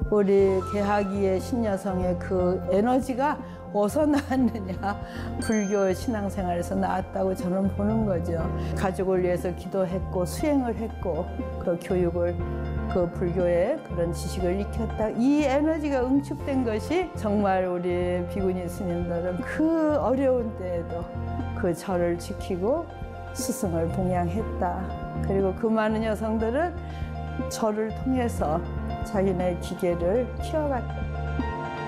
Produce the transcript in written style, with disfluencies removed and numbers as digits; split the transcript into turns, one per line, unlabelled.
우리 개하기의 신여성의 그 에너지가 어디서 나왔느냐, 불교 신앙생활에서 나왔다고 저는 보는 거죠. 가족을 위해서 기도했고 수행을 했고 그 교육을, 그 불교의 그런 지식을 익혔다. 이 에너지가 응축된 것이 정말 우리 비구니 스님들은 그 어려운 때에도 그 절을 지키고 스승을 봉양했다. 그리고 그 많은 여성들은 절을 통해서 자기네 기계를 키워갔다.